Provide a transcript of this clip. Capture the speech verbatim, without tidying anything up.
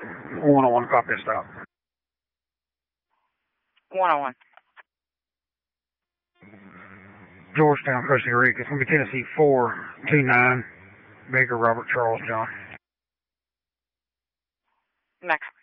one oh one, copy stop. one oh one. Georgetown, Costa Rica. It's going to be Tennessee four two nine. Baker, Robert, Charles, John. Next.